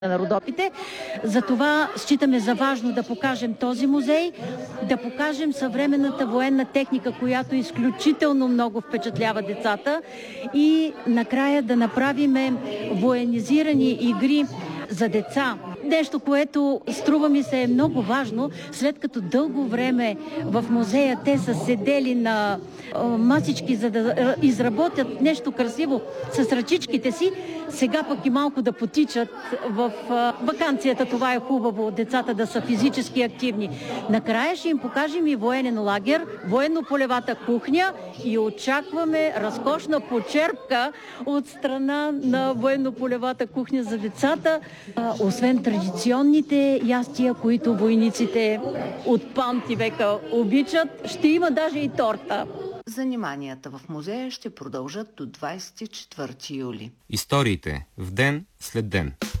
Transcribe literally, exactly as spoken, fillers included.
на Родопите. Затова считаме за важно да покажем този музей, да покажем съвременната военна техника, която изключително много впечатлява децата, и накрая да направим военизирани игри за деца. Нещо, което струва ми се е много важно, след като дълго време в музея те са седели на масички, за да изработят нещо красиво с ръчичките си, сега пък и малко да потичат в ваканцията. Това е хубаво, децата да са физически активни. Накрая ще им покажем и военен лагер, военно-полевата кухня и очакваме разкошна почерпка от страна на военно-полевата кухня за децата. Освен традиционните ястия, които войниците от памти века обичат, ще има даже и торта. Заниманията в музея ще продължат до двадесет и четвърти юли. Историите в ден след ден.